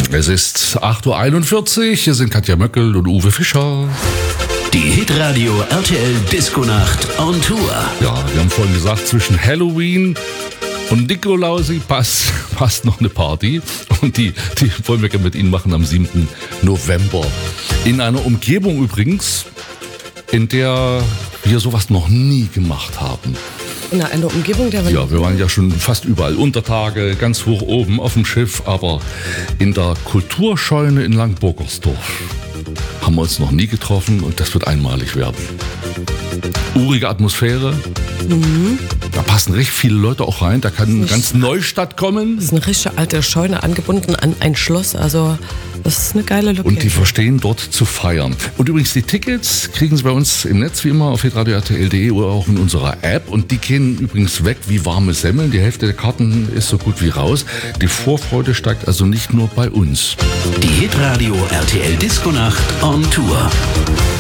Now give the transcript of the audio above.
Es ist 8.41 Uhr, hier sind Katja Möckel und Uwe Fischer. Die Hitradio RTL Disco-Nacht on Tour. Ja, wir haben vorhin gesagt, zwischen Halloween und Nikolausi passt noch eine Party. Und die wollen wir mit Ihnen machen am 7. November. In einer Umgebung übrigens, in der wir sowas noch nie gemacht haben. In einer Umgebung, der wir... Ja, wir waren ja schon fast überall. Untertage, ganz hoch oben auf dem Schiff, aber in der Kulturscheune in Langburgersdorf haben wir uns noch nie getroffen und das wird einmalig werden. Urige Atmosphäre. Mhm. Da passen recht viele Leute auch rein. Da kann ganz Neustadt kommen. Das ist eine richtige alte Scheune angebunden an ein Schloss. Also das ist eine geile Location. Und die verstehen dort zu feiern. Und übrigens die Tickets kriegen Sie bei uns im Netz wie immer auf hitradio.rtl.de oder auch in unserer App. Und die gehen übrigens weg wie warme Semmeln. Die Hälfte der Karten ist so gut wie raus. Die Vorfreude steigt also nicht nur bei uns. Die Hitradio RTL Disco-Nacht on Tour.